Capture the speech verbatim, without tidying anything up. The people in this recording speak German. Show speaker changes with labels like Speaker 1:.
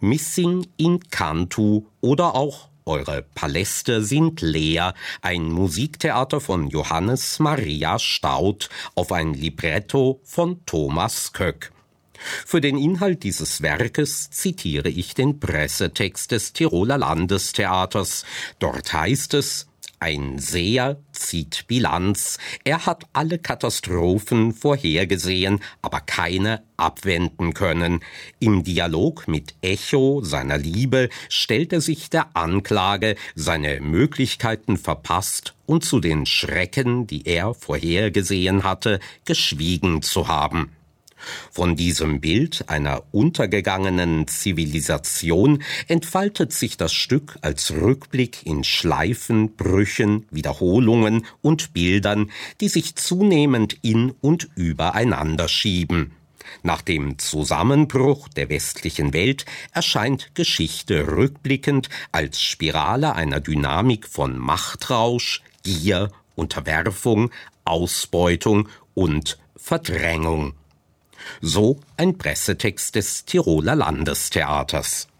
Speaker 1: Missing in Cantu oder auch Eure Paläste sind leer, ein Musiktheater von Johannes Maria Staudt auf ein Libretto von Thomas Köck. Für den Inhalt dieses Werkes zitiere ich den Pressetext des Tiroler Landestheaters. Dort heißt es: Ein Seher zieht Bilanz. Er hat alle Katastrophen vorhergesehen, aber keine abwenden können. Im Dialog mit Echo seiner Liebe stellt er sich der Anklage, seine Möglichkeiten verpasst und zu den Schrecken, die er vorhergesehen hatte, geschwiegen zu haben. Von diesem Bild einer untergegangenen Zivilisation entfaltet sich das Stück als Rückblick in Schleifen, Brüchen, Wiederholungen und Bildern, die sich zunehmend in und übereinander schieben. Nach dem Zusammenbruch der westlichen Welt erscheint Geschichte rückblickend als Spirale einer Dynamik von Machtrausch, Gier, Unterwerfung, Ausbeutung und Verdrängung. So ein Pressetext des Tiroler Landestheaters.